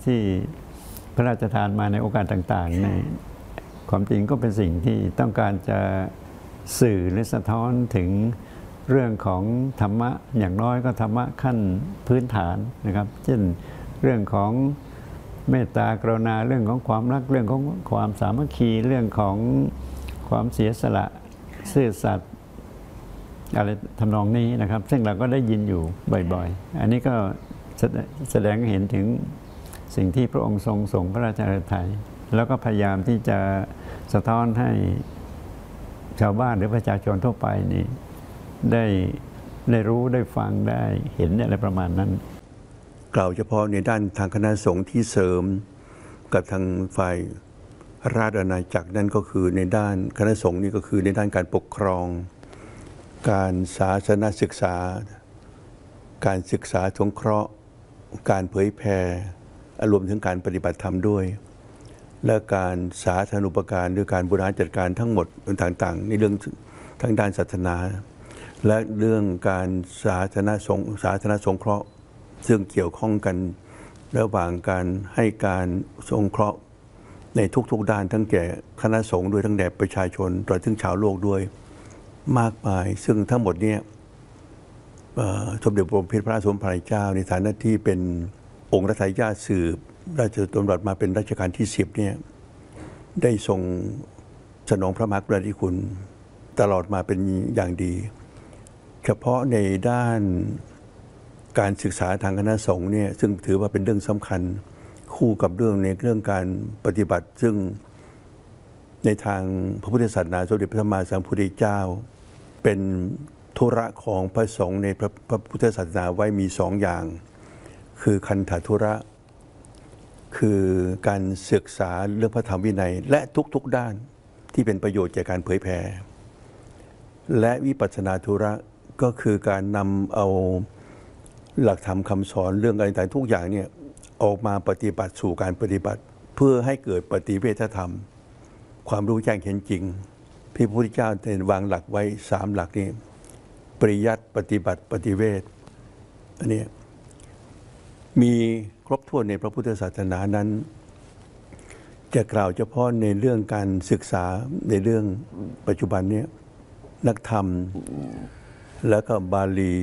ที่พระราชทานมาในโอกาสต่างๆในความจริงก็เป็นสิ่งที่ต้องการจะสื่อหรือสะท้อนถึงเรื่องของธรรมะอย่างน้อยก็ธรรมะขั้นพื้นฐานนะครับเช่นเรื่องของเมตตากรุณาเรื่องของความรักเรื่องของความสามัคคีเรื่องของความเสียสละซื่อสัตย์อะไรทำนองนี้นะครับซึ่งเราก็ได้ยินอยู่บ่อยๆอันนี้ก็แสดงเห็นถึงสิ่งที่พระองค์ทรงส่งพระราชฤทัยแล้วก็พยายามที่จะสะท้อนให้ชาวบ้านหรือประชาชนทั่วไปนี่ได้รู้ได้ฟังได้เห็นอะไรประมาณนั้นกล่าวเฉพาะในด้านทางคณะสงฆ์ที่เสริมกับทางฝ่ายราชอาณาจักรนั่นก็คือในด้านคณะสงฆ์นี่ก็คือในด้านการปกครองการศาสนศึกษาการศึกษาสงเคราะห์การเผยแผ่รวมถึงการปฏิบัติธรรมด้วยและการสาธารณูปการด้วยการบริหารจัดการทั้งหมดต่างๆในเรื่องทั้งด้านศาสนาและเรื่องการสาธารณสงเคราะห์ซึ่งเกี่ยวข้องกันระหว่างการให้การสงเคราะห์ในทุกๆด้านทั้งแก่คณะสงฆ์ด้วยทั้งแด่ประชาชนตลอดถึงชาวโลกด้วยมากมายซึ่งทั้งหมดนี้สมเด็จพระบรมพระราชสมภารเจ้าในฐานะที่เป็นองค์รัชทายาทสืบราชดำรัสมาเป็นรัชกาลที่10เนี่ยได้ทรงสนองพระมหากรุณาธิคุณตลอดมาเป็นอย่างดีเฉพาะในด้านการศึกษาทางคณะสงฆ์เนี่ยซึ่งถือว่าเป็นเรื่องสำคัญคู่กับเรื่องการปฏิบัติซึ่งในทางพระพุทธศาสนาสมเด็จพระสัมมาสัมพุทธเจ้าเป็นธุระของพระสงฆ์ในพระพุทธศาสนาไว้มี2อย่างคือคันธธุระคือการศึกษาเรื่องพระธรรมวินัยและทุกๆด้านที่เป็นประโยชน์แก่การเผยแผ่และวิปัสสนาธุระก็คือการนำเอาหลักธรรมคำสอนเรื่องอะไรต่างๆทุกอย่างเนี่ยออกมาปฏิบัติสู่การปฏิบัติเพื่อให้เกิดปฏิเวทธรรมความรู้แจ้งเห็นจริงพระพุทธเจ้าได้วางหลักไว้3หลักนี้ปริยัติปฏิบัติปฏิเวทอันนี้มีครบถ้วนในพระพุทธศาสนานั้นจะกล่าวเฉพาะในเรื่องการศึกษาในเรื่องปัจจุบันนี้นักธรรมแล้วก็บาลี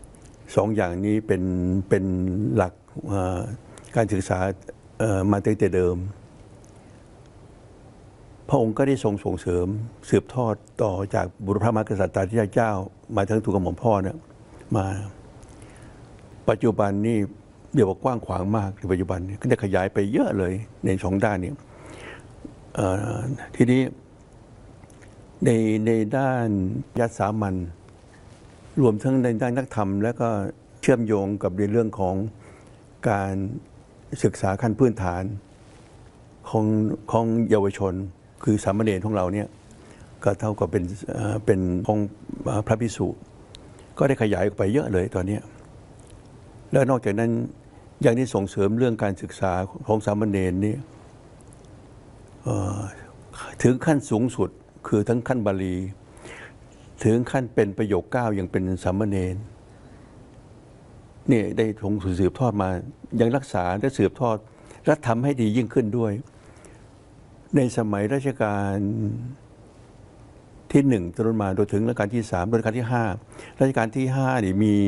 2อย่างนี้เป็นหลักการศึกษามาตั้งแต่เดิมพระองค์ก็ได้ทรงส่งเสริมสืบทอดต่อจากบุรพมหากษัตริย์เจ้ามาทั้งถูกกระหม่อมพ่อเนี่ยมาปัจจุบันนี่เดี๋ยวกว้างขวางมากในปัจจุบันนี้ก็ได้ขยายไปเยอะเลยใน2ด้านนี้ทีนี้ในด้านยัตสามัญรวมทั้งในด้านนักธรรมและก็เชื่อมโยงกับในเรื่องของการศึกษาขั้นพื้นฐานของเยาวชนคือสามเณรของเราเนี่ยก็เท่ากับเป็นของพระภิกษุก็ได้ขยายออกไปเยอะเลยตอนนี้แล้วนอกจากนั้นยังได้ส่งเสริมเรื่องการศึกษาของสามเณรนี่ถึงขั้นสูงสุดคือทั้งขั้นบาลีถึงขั้นเป็นประโยค9อย่างเป็นสามเณรนี่ได้ทรงสืบทอดมายังรักษาและสืบทอดและทำให้ดียิ่งขึ้นด้วยในสมัยรัชกาลที่1จนมาโดยถึงรัชกาลที่3รัชกาลที่5รัชกาลที่5นี่มี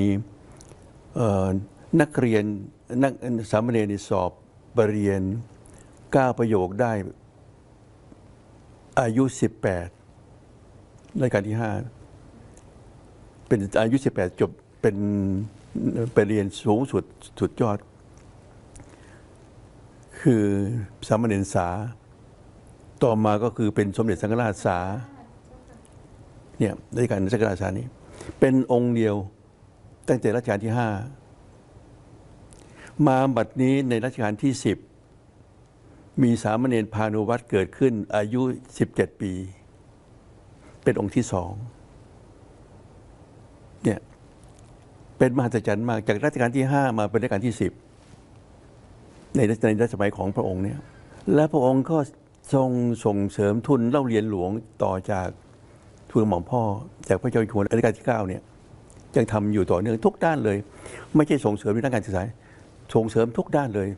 นักเรียนนักสามเณรสอบปรริญญา9ประโยคได้อายุ18รัชกาลที่5เป็นอายุ18จบเป็นไปเรียนสูงสุดยอดคือสามเณรสาต่อมาก็คือเป็นสมเด็จสังฆราชสาเนี่ยรัชกาลสังฆราชสานี้เป็นองค์เดียวตั้งแต่รัชกาลที่5มาบัดนี้ในรัชกาลที่10มีสามเณรพานุวัตรเกิดขึ้นอายุ17ปีเป็นองค์ที่2เนี่ยเป็นมหัศจรรย์มากจากรัชกาลที่5มาเป็นรัชกาลที่10ในรัชสมัยของพระองค์เนี่ยและพระองค์ก็ทรงส่งเสริมทุนเล่าเรียนหลวงต่อจากทุนหม่อมพ่อจากพระเจ้าอยู่หัวรัชกาลที่9เนี่ยยังทำอยู่ต่อเนื่องทุกด้านเลยไม่ใช่ส่งเสริมในด้านการศึกษาส่งเสริมทุกด้านเลย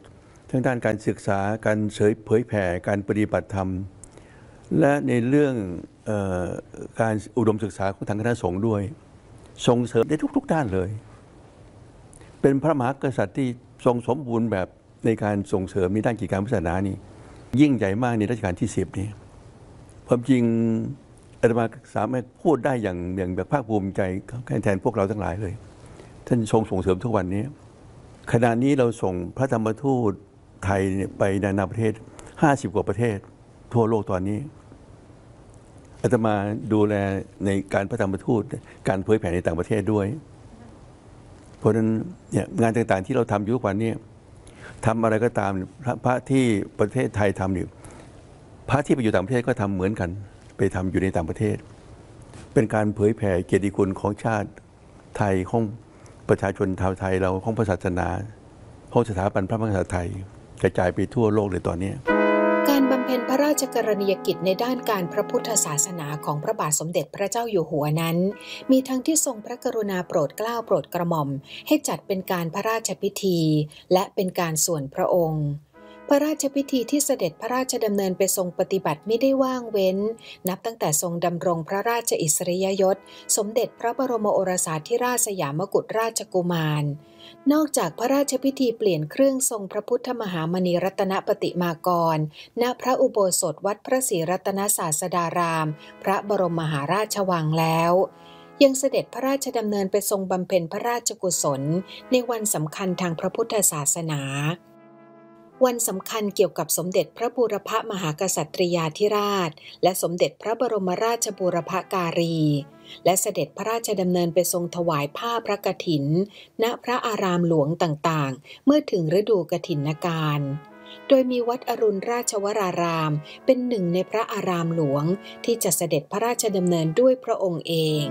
ทั้งด้านการศึกษาการเผยแผ่การปฏิบัติธรรมและในเรื่องการอุดมศึกษาของทางคณะสงฆ์ด้วยส่งเสริมได้ทุกด้านเลยเป็นพระมหากษัตริย์ที่ทรงสมบูรณ์แบบในการส่งเสริมในด้านกิจการพุทธศาสนานี่ยิ่งใหญ่มากในรัชกาลที่10นี้ความจริงอาตมาสามารถพูดได้อย่างแบบภาคภูมิใจแทนพวกเราทั้งหลายเลยท่านทรงส่งเสริมทุกวันนี้ขณะนี้เราส่งพระธรรมทูตไทยไปนานาประเทศ50 กว่าประเทศทั่วโลกตอนนี้อาตมาดูแลในการพระธรรมทูตการเผยแผ่ในต่างประเทศด้วยเพราะฉะนั้นเนี่ยงานต่างๆที่เราทำอยู่ทุกวันนี้ทำอะไรก็ตามพระที่ประเทศไทยทำอยู่พระที่ไปอยู่ต่างประเทศก็ทำเหมือนกันไปทำอยู่ในต่างประเทศเป็นการเผยแผ่เกียรติคุณของชาติไทยของประชาชนชาวไทยเราของศาสนาของสถาบันพระมหากษัตริย์ไทยกระจายไปทั่วโลกเลยตอนนี้การบำเพ็ญพระราชกรณียกิจในด้านการพระพุทธศาสนาของพระบาทสมเด็จพระเจ้าอยู่หัวนั้นมีทั้งที่ทรงพระกรุณาโปรดเกล้าโปรดกระหม่อมให้จัดเป็นการพระราชพิธีและเป็นการส่วนพระองค์พระราชพิธีที่เสด็จพระราชดำเนินไปทรงปฏิบัติไม่ได้ว่างเว้นนับตั้งแต่ทรงดำรงพระราชอิสริยยศสมเด็จพระบรมโอรสาธิราชสยามกุฎราชกุมารนอกจากพระราชพิธีเปลี่ยนเครื่องทรงพระพุทธมหามณีรัตนปฏิมากรณพระอุโบสถวัดพระศรีรัตนศาสดารามพระบรมมหาราชวังแล้วยังเสด็จพระราชดำเนินไปทรงบำเพ็ญพระราชกุศลในวันสำคัญทางพระพุทธศาสนาวันสำคัญเกี่ยวกับสมเด็จพระบูรพมหากษัตริยาธิราชและสมเด็จพระบรมราชบูรพการีและเสด็จพระราชดำเนินไปทรงถวายผ้าพระกฐินณพระอารามหลวงต่างๆเมื่อถึงฤดูกฐินกาลโดยมีวัดอรุณราชวรารามเป็นหนึ่งในพระอารามหลวงที่จะเสด็จพระราชดำเนินด้วยพระองค์เอง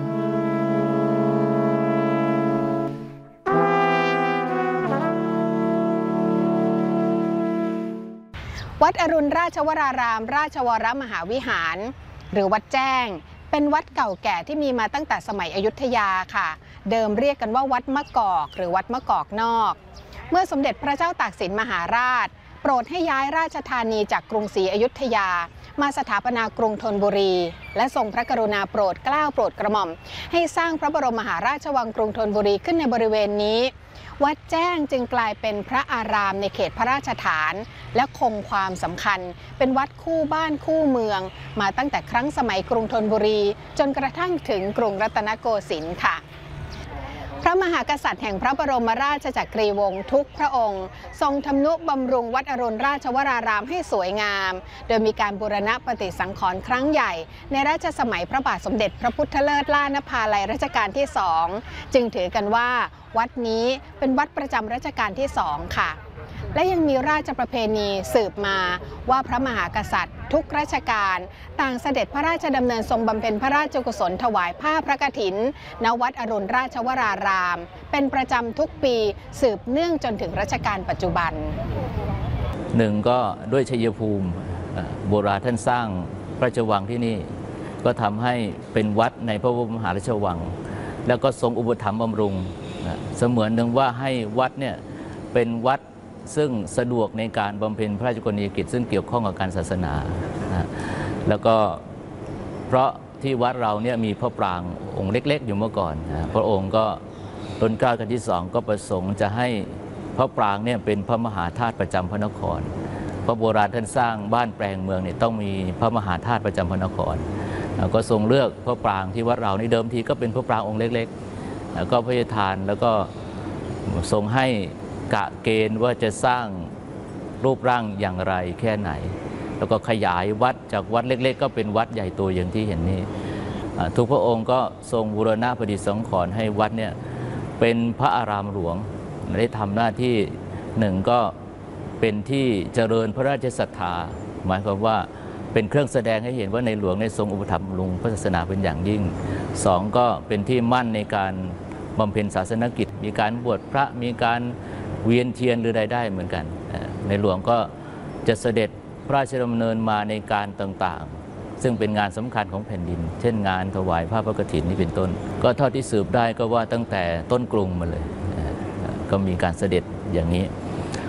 วัดอรุณราชวรารามราชวรมหาวิหารหรือวัดแจ้งเป็นวัดเก่าแก่ที่มีมาตั้งแต่สมัยอยุธยาค่ะเดิมเรียกกันว่าวัดมะกอกหรือวัดมะกอกนอกเมื่อสมเด็จพระเจ้าตากสินมหาราชโปรดให้ย้ายราชธานีจากกรุงศรีอยุธยามาสถาปนากรุงธนบุรีและทรงพระกรุณาโปรดเกล้าโปรดกระหม่อมให้สร้างพระบรมมหาราชวังกรุงธนบุรีขึ้นในบริเวณนี้วัดแจ้งจึงกลายเป็นพระอารามในเขตพระราชฐานและคงความสำคัญเป็นวัดคู่บ้านคู่เมืองมาตั้งแต่ครั้งสมัยกรุงธนบุรีจนกระทั่งถึงกรุงรัตนโกสินทร์ค่ะพระมหากษัตริย์แห่งพระบรมราชจักรีวงศ์ทุกพระองค์ทรงทำนุบำรุงวัดอรุณราชวรารามให้สวยงามโดยมีการบูรณะปฏิสังขรณ์ครั้งใหญ่ในรัชสมัยพระบาทสมเด็จพระพุทธเลิศล่านภาลัยรัชกาลที่2จึงถือกันว่าวัดนี้เป็นวัดประจำรัชกาลที่2ค่ะและยังมีราชประเพณีสืบมาว่าพระมหากษัตริย์ทุกราชการต่างเสด็จพระราชดำเนินทรงบำเพ็ญพระราชกุศลถวายผ้าพระกฐินณวัดอรุณราชวรารามเป็นประจำทุกปีสืบเนื่องจนถึงรัชกาลปัจจุบันหนึ่งก็ด้วยชัยภูมิโบราณท่านสร้างพระราชวังที่นี่ก็ทำให้เป็นวัดในพระบรมมหาราชวังแล้วก็ทรงอุปถัมภ์บำรุงเสมือนหนึ่งว่าให้วัดเนี่ยเป็นวัดซึ่งสะดวกในการบำเพ็ญพระราชกรณียกิจซึ่งเกี่ยวข้องกับการศาสนาแล้วก็เพราะที่วัดเราเนี่ยมีพระปรางองค์เล็กๆอยู่เมื่อก่อนพระองค์ก็รัชกาลที่2ก็ประสงค์จะให้พระปรางเนี่ยเป็นพระมหาธาตุประจำพระนครเพราะโบราณท่านสร้างบ้านแปลงเมืองเนี่ยต้องมีพระมหาธาตุประจำพระนครก็ทรงเลือกพระปรางที่วัดเราในเดิมทีก็เป็นพระปรางองค์เล็กๆก็พระราชทานแล้วก็ทรงให้กะเกณฑ์ว่าจะสร้างรูปร่างอย่างไรแค่ไหนแล้วก็ขยายวัดจากวัดเล็กๆก็เป็นวัดใหญ่โตอย่างที่เห็นนี้ทุกพระองค์ก็ทรงบูรณะปฏิสังขรณ์ให้วัดเนี่ยเป็นพระอารามหลวงได้ทำหน้าที่หนึ่งก็เป็นที่เจริญพระราชศรัทธาหมายความว่าเป็นเครื่องแสดงให้เห็นว่าในหลวงได้ทรงอุปถัมภ์บำรุงพระศาสนาเป็นอย่างยิ่งสองก็เป็นที่มั่นในการบำเพ็ญศาสนกิจมีการบวชพระมีการเวียนเทียนหรือใดได้เหมือนกันในหลวงก็จะเสด็จพระราชดำเนินมาในการต่างๆซึ่งเป็นงานสำคัญของแผ่นดินเช่นงานถวายผ้าพระกฐินนี่เป็นต้นก็เท่าที่สืบได้ก็ว่าตั้งแต่ต้นกรุงมาเลยก็มีการเสด็จอย่างนี้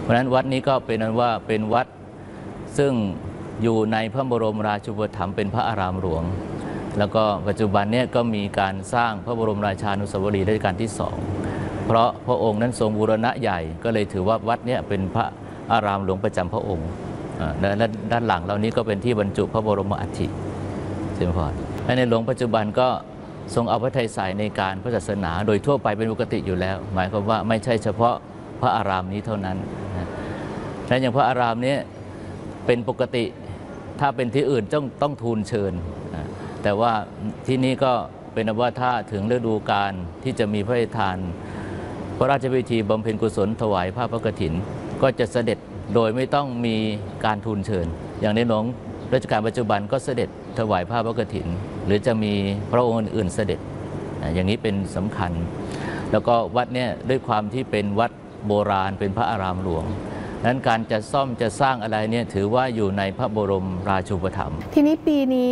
เพราะฉะนั้นวัดนี้ก็เป็นนั้นว่าเป็นวัดซึ่งอยู่ในพระบรมราชูปถัมภ์เป็นพระอารามหลวงแล้วก็ปัจจุบันนี้ก็มีการสร้างพระบรมราชานุสาวรีย์รัชกาลที่2เพราะพระองค์นั้นทรงบูรณะใหญ่ก็เลยถือว่าวัดนี้เป็นพระอารามหลวงประจำพระองค์และด้านหลังเรานี้ก็เป็นที่บรรจุพระบรมอัฐิเช่นพอและในหลวงปัจจุบันก็ทรงเอาพระทัยใส่ในการพระศาสนาโดยทั่วไปเป็นปกติอยู่แล้วหมายความว่าไม่ใช่เฉพาะพระอารามนี้เท่านั้นและอย่างพระอารามนี้เป็นปกติถ้าเป็นที่อื่นต้องทูลเชิญแต่ว่าที่นี้ก็เป็นว่าถ้าถึงฤดูกาลที่จะมีพระราชทานพระราชพิธีบำเพ็ญกุศลถวายผ้าพระกฐินก็จะเสด็จโดยไม่ต้องมีการทูลเชิญอย่างในหลวงรัชกาลปัจจุบันก็เสด็จถวายผ้าพระกฐินหรือจะมีพระองค์อื่นเสด็จอย่างนี้เป็นสำคัญแล้วก็วัดเนี่ยด้วยความที่เป็นวัดโบราณเป็นพระอารามหลวงนั้นการจะซ่อมจะสร้างอะไรเนี่ยถือว่าอยู่ในพระบรมราชูปถัมภ์ทีนี้ปีนี้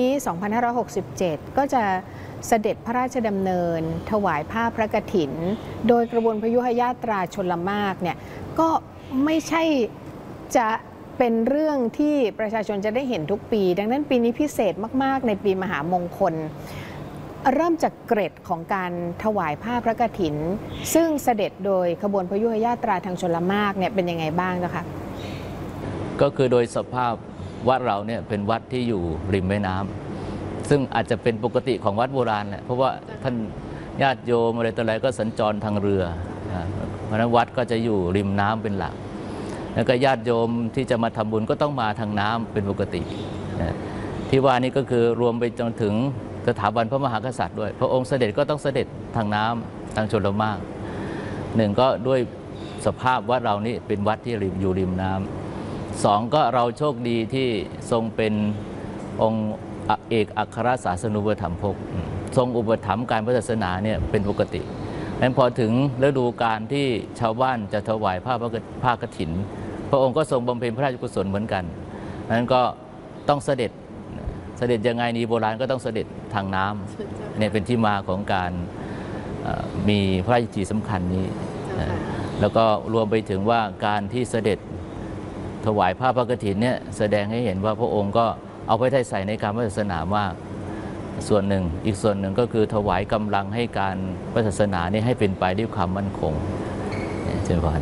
2567 ก็จะเสด็จพระราชดำเนินถวายผ้าพระกฐินโดยกระบวนพยุหญาตราชลมารเนี่ยก็ไม่ใช่จะเป็นเรื่องที่ประชาชนจะได้เห็นทุกปีดังนั้นปีนี้พิเศษมากๆในปีมหามงคลเริ่มจากเกร็ดของการถวายผ้าพระกฐินซึ่งเสด็จโดยขบวนพยุหญาตราทางชลมารเนี่ยเป็นยังไงบ้างนะคะก็คือโดยสภาพวัดเราเนี่ยเป็นวัดที่อยู่ริมแม่น้ำซึ่งอาจจะเป็นปกติของวัดโบราณแหละเพราะว่าท่านญาติโยมอะไรต่ออะไรก็สัญจรทางเรือเพราะฉะนั้นวัดก็จะอยู่ริมน้ำเป็นหลักแล้วก็ญาติโยมที่จะมาทำบุญก็ต้องมาทางน้ำเป็นปกติที่ว่านี้ก็คือรวมไปจนถึงสถาบันพระมหากษัตริย์ด้วยพระองค์เสด็จก็ต้องเสด็จทางน้ำทางชลมารหนึ่งก็ด้วยสภาพวัดเรานี่เป็นวัดที่อยู่ริมน้ำสองก็เราโชคดีที่ทรงเป็นองค์เอกอัครศาสนูปถัมภกทรงอุปถัมภ์การพระศาสนาเนี่ยเป็นปกติงั้นพอถึงฤดูกาลที่ชาวบ้านจะถวายผ้ากฐินพระองค์ก็ทรงบำเพ็ญพระราชกุศลเหมือนกันนั้นก็ต้องเสด็จยังไงนี้โบราณก็ต้องเสด็จทางน้ำเนี่ยเป็นที่มาของการมีพระราชพิธีสำคัญนี้แล้วก็รวมไปถึงว่าการที่เสด็จถวายผ้าพระกฐินเนี่ยแสดงให้เห็นว่าพระองค์ก็เอาพระทัยใส่ในการพระศาสนามากส่วนหนึ่งอีกส่วนหนึ่งก็คือถวายกำลังให้การพระศาสนานี้ให้เป็นไปด้วยความมั่นคงเช่นกัน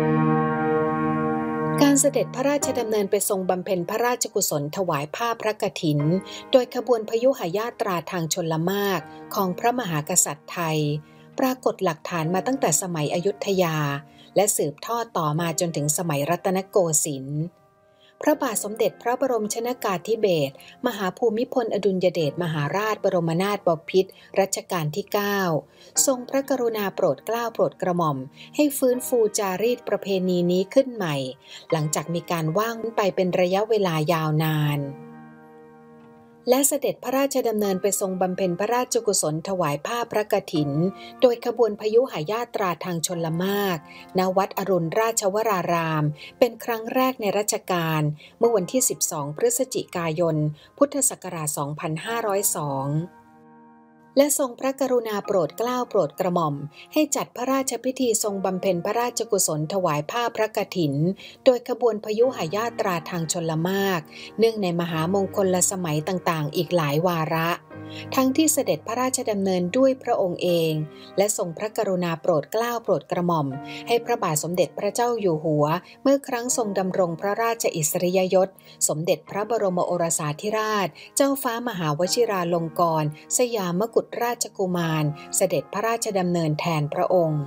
การเสด็จพระราชดำเนินไปทรงบำเพ็ญพระราชกุศลถวายผ้าพระกฐินโดยขบวนพยุหญาตราทางชลมารของพระมหากษัตริย์ไทยปรากฏหลักฐานมาตั้งแต่สมัยอยุธยาและสืบทอดต่อมาจนถึงสมัยรัตนโกสินทร์พระบาทสมเด็จพระบรมชนกาธิเบศรมหาภูมิพลอดุลยเดชมหาราชบรมนาถบพิตรรัชกาลที่ 9 ทรงพระกรุณาโปรดเกล้าโปรดกระหม่อมให้ฟื้นฟูจารีตประเพณีนี้ขึ้นใหม่หลังจากมีการว่างไปเป็นระยะเวลายาวนานและเสด็จพระราชดำเนินไปทรงบำเพ็ญพระราชกุศลถวายผ้าพระกฐินโดยขบวนพยุหญาตราทางชลมารณวัดอรุณราชวรารามเป็นครั้งแรกในรัชกาลเมื่อวันที่ 12 พฤศจิกายน พุทธศักราช 2502 และทรงพระกรุณาโปรดเกล้าโปรดกระหม่อมให้จัดพระราชพิธีทรงบำเพ็ญพระราชกุศลถวายผ้าพระกฐินโดยขบวนพยุหญาตราทางชลมารเนื่องในมหามงคลสมัยต่างๆอีกหลายวาระทั้งที่เสด็จพระราชดำเนินด้วยพระองค์เองและทรงพระกรุณาโปรดเกล้าโปรดกระหม่อมให้พระบาทสมเด็จพระเจ้าอยู่หัวเมื่อครั้งทรงดำรงพระราชอิสริยยศสมเด็จพระบรมโอรสาธิราชเจ้าฟ้ามหาวชิราลงกรณ์สยามกุฎราชกุมารเสด็จพระราชดำเนินแทนพระองค์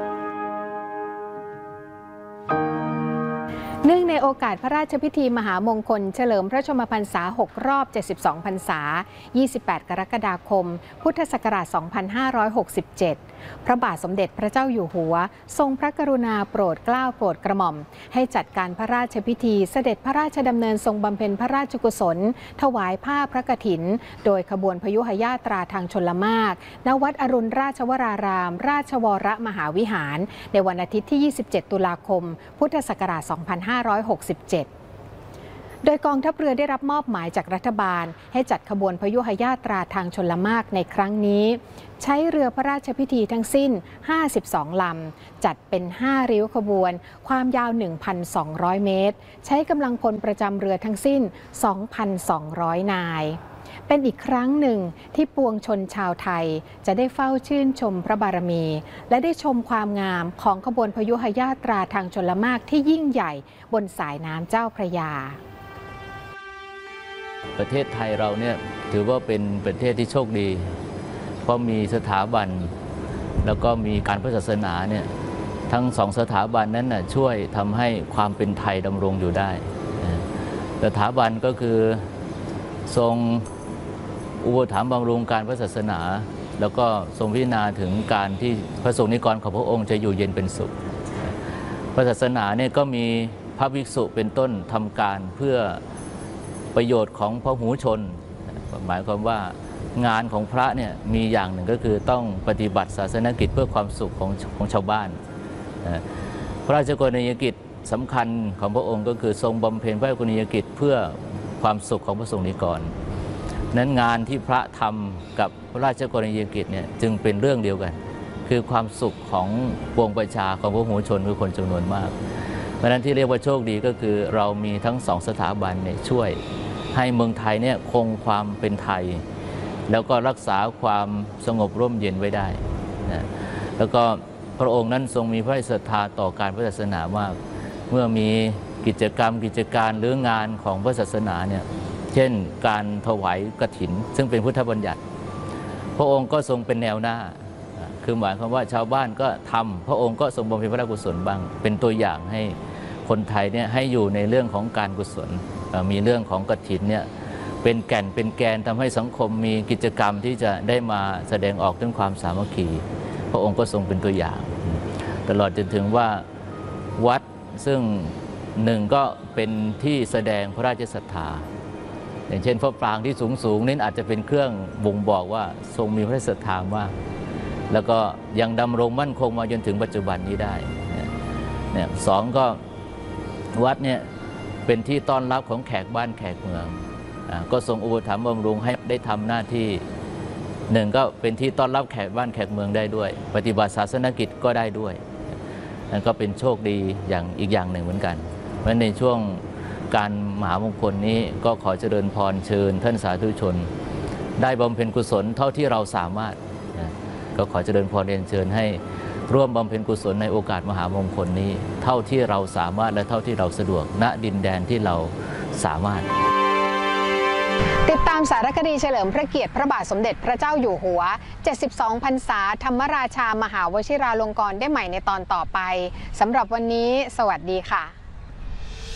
เนื่องในโอกาสพระราชพิธีมหามงคลเฉลิมพระชนมพรรษา6 รอบ 72 พรรษา 28 กรกฎาคม พุทธศักราช 2567 พระบาทสมเด็จพระเจ้าอยู่หัวทรงพระกรุณาโปรดเกล้าโปรดกระหม่อมให้จัดการพระราชพิธีเสด็จพระราชดำเนินทรงบำเพ็ญพระราชกุศลถวายผ้าพระกฐินโดยขบวนพยุหญาตราทางชลมารณวัดอรุณราชวรารามราชวรมหาวิหารในวันอาทิตย์ที่ 27 ตุลาคม พุทธศักราช 2567 โดยกองทัพเรือได้รับมอบหมายจากรัฐบาลให้จัดขบวนพยุหญาตราทางชลมารในครั้งนี้ใช้เรือพระราชพิธีทั้งสิ้น52ลำจัดเป็น5ริ้วขบวนความยาว 1,200 เมตรใช้กำลังพลประจำเรือทั้งสิ้น 2,200 นายเป็นอีกครั้งหนึ่งที่ปวงชนชาวไทยจะได้เฝ้าชื่นชมพระบารมีและได้ชมความงามของขบวนพยุหญาตราทางชลมารที่ยิ่งใหญ่บนสายน้ำเจ้าพระยาประเทศไทยเราเนี่ยถือว่าเป็นประเทศที่โชคดีเพราะมีสถาบันแล้วก็มีการพระศาสนาเนี่ยทั้งสองสถาบันนั้นน่ะช่วยทำให้ความเป็นไทยดำรงอยู่ได้สถาบันก็คือทรงอุปถัมภ์บำรุงการพระศาสนาแล้วก็ทรงพิจารณาถึงการที่พระสงฆ์นิกรของพระองค์จะอยู่เย็นเป็นสุขพระศาสนาเนี่ยก็มีพระภิกษุเป็นต้นทำการเพื่อประโยชน์ของพหุชนหมายความว่างานของพระเนี่ยมีอย่างหนึ่งก็คือต้องปฏิบัติศาสนกิจเพื่อความสุขของชาวบ้านพระราชกรณียกิจสำคัญของพระองค์ก็คือทรงบำเพ็ญพระราชกรณียกิจเพื่อความสุขของพระสงฆ์นิกรนั้นงานที่พระทำกับพระราชกรณียกิจเนี่ยจึงเป็นเรื่องเดียวกันคือความสุขของปวงประชาของพหุชนคือคนจำนวนมากเพราะฉะนั้นที่เรียกว่าโชคดีก็คือเรามีทั้งสองสถาบันเนี่ยช่วยให้เมืองไทยเนี่ยคงความเป็นไทยแล้วก็รักษาความสงบร่มเย็นไว้ได้นะแล้วก็พระองค์นั้นทรงมีพระศรัทธาต่อการพระศาสนามากเมื่อมีกิจกรรมกิจการหรืองานของพระศาสนาเนี่ยเช่นการถวายกฐินซึ่งเป็นพุทธบัญญัติพระองค์ก็ทรงเป็นแนวหน้าคือหมายความว่าชาวบ้านก็ทำพระองค์ก็ทรงบำเพ็ญพระราชกุศลบ้างเป็นตัวอย่างให้คนไทยเนี่ยให้อยู่ในเรื่องของการกุศลมีเรื่องของกฐินเนี่ยเป็นแก่นเป็นแกนทำให้สังคมมีกิจกรรมที่จะได้มาแสดงออกถึงความสามัคคีพระองค์ก็ทรงเป็นตัวอย่างตลอดจนถึงว่าวัดซึ่งหนึ่งก็เป็นที่แสดงพระราชศรัทธาอย่างเช่นพระปรางที่สูงนี่อาจจะเป็นเครื่องบ่งบอกว่าทรงมีพระศรัทธามากแล้วก็ยังดำรงมั่นคงมาจนถึงปัจจุบันนี้ได้เนี่ยสองก็วัดเนี่ยเป็นที่ต้อนรับของแขกบ้านแขกเมืองก็ทรงอุปถัมภ์บำรุงให้ได้ทำหน้าที่หนึ่งก็เป็นที่ต้อนรับแขกบ้านแขกเมืองได้ด้วยปฏิบัติศาสนกิจก็ได้ด้วยนั่นก็เป็นโชคดีอย่างอีกอย่างหนึ่งเหมือนกันเพราะในช่วงการมหามงคลนี้ก็ขอเจริญพรเชิญท่านสาธุชนได้บำเพ็ญกุศลเท่าที่เราสามารถก็ขอเจริญพรเรียนเชิญให้ร่วมบำเพ็ญกุศลในโอกาสมหามงคลนี้เท่าที่เราสามารถและเท่าที่เราสะดวกณดินแดนที่เราสามารถติดตามสารคดีเฉลิมพระเกียรติพระบาทสมเด็จพระเจ้าอยู่หัว72 พรรษาธรรมราชามหาวชิราลงกรณ์ได้ใหม่ในตอนต่อไปสำหรับวันนี้สวัสดีค่ะ